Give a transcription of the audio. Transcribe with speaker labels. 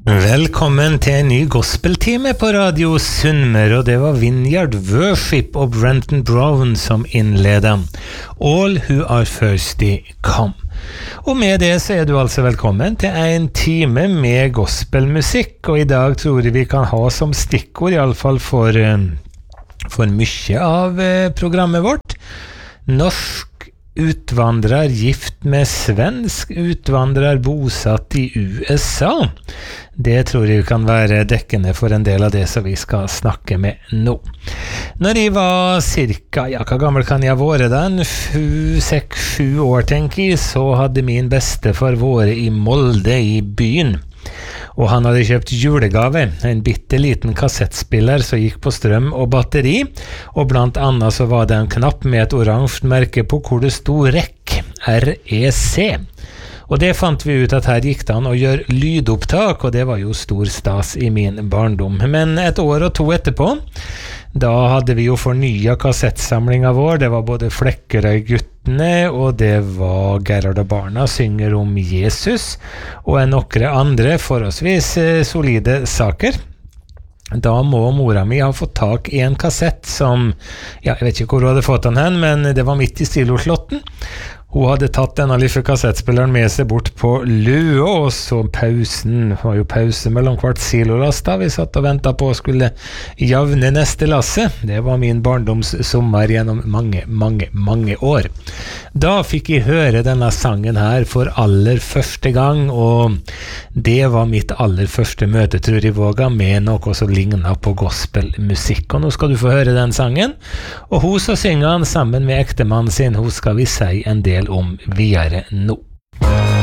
Speaker 1: Velkommen til en ny gospeltime på Radio Sunnmøre, og det var Vineyard Worship og Brenton Brown som innledet All Who Are Thirsty Come. Og med det så du altså velkommen til en time med gospelmusikk, og i dag tror jeg vi kan ha som stikkord, i alle fall for mye av programmet vårt, norsk utvandrer gift med svensk utvandrer bosatt i USA. Det tror jeg kan være dekkende for en del av det som vi skal snakke med nå. Når jeg var cirka, hva gammel kan jeg være da? 6-7 år tenker jeg, så hadde min bestefar vært i Molde i byen. Og han hadde kjøpt julegave, en bitteliten kassettspiller som gikk på strøm og batteri, og blant annet så var det en knapp med et oransje merke på hvor det stod REC, R-E-C. Og det fant vi ut at her gikk det an å gjøre lydopptak, og det var jo stor stas i min barndom. Men et år og to etterpå, da hadde vi jo fornyet kassettsamlingen vår. Det var både Flekkerøy-guttene, og det var Gerhard og Barna synger om Jesus, og noen andre forholdsvis solide saker. Da må mora mi ha fått tak i en kassett som, jeg vet ikke hvor hun hadde fått den hen, men det var midt i Stiloslåtten. Hun hadde tatt denne lille kassettspilleren med seg bort på Løa, og så pausen, det var jo pause mellom hvert silolast da, vi satt og ventet på å skulle javne neste lasse. Det var min barndomssommer gjennom mange år. Da fikk jeg høre denne sangen her for aller første gang, og det var mitt aller første møte, tror jeg våga, med noe som lignet på gospelmusikk. Og nå skal du få høre den sangen, og hun som synger den sammen med ektemannen sin, hun skal vi si en del om videre nå.